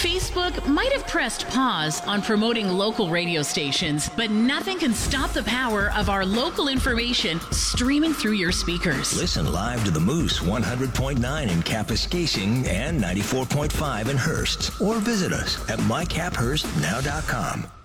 Facebook might have pressed pause on promoting local radio stations, but nothing can stop the power of our local information streaming through your speakers. Listen live to the Moose 100.9 in Kapuskasing and 94.5 in Hearst, or visit us at mycaphurstnow.com.